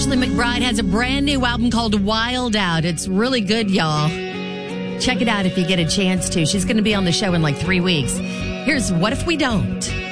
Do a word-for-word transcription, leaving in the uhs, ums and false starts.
Ashley McBryde has a brand new album called Wild Out. It's really good, y'all. Check it out if you get a chance to. She's going to be on the show in like three weeks. Here's What If We Don't.